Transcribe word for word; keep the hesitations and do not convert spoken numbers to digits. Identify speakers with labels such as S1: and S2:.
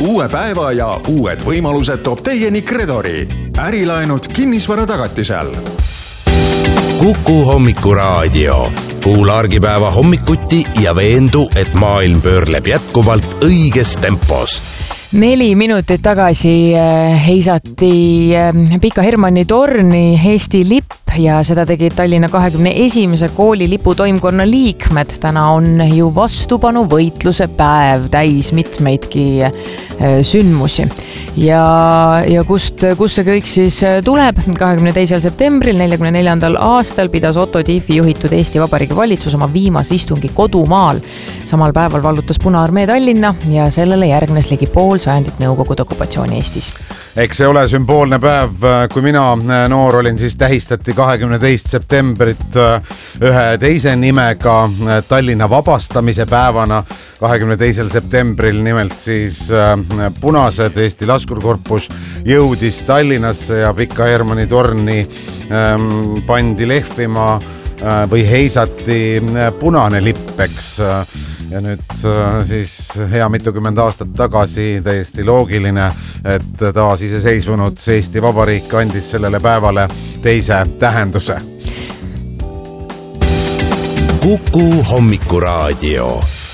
S1: uue päeva ja uued võimalused toob teieni Kredori. Ärilaenud kinnisvara tagatisel.
S2: Kuku hommikuraadio. Kuula argipäeva hommikuti ja veendu, et maailm pöörleb jätkuvalt õiges tempos.
S3: Neli minutit tagasi heisati Pika Hermanni torni Eesti lipp ja seda tegi Tallinna kahekümne esimese kooli liputoimkonna liikmed. Täna on ju vastupanu võitluse päev, täis mitmeidki sündmusi. Ja, ja kust, kust see kõik siis tuleb? kahekümne teisel septembril neljakümne neljandal aastal pidas Otto Tiefi juhitud Eesti Vabariigi valitsus oma viimase istungi kodumaal. Samal päeval vallutas Punaarmee Tallinna ja sellele järgnes ligi pool sajandit Nõukogude okupatsiooni Eestis.
S4: Eks see ole sümboolne päev. Kui mina noor olin, siis tähistati kahekümne teist septembrit ühe teise nimega Tallinna vabastamise päevana. kahekümne teisel septembril nimelt siis punased Eesti laskurkorpus jõudis Tallinnasse ja Pika Hermanni torni pandi lehvima või heisati punane lipp, eks. Ja nüüd siis hea mitukümmend aastat tagasi täiesti loogiline, et taas iseseisvunud Eesti Vabariik andis sellele päevale teise tähenduse.
S2: Kuku hommikuraadio.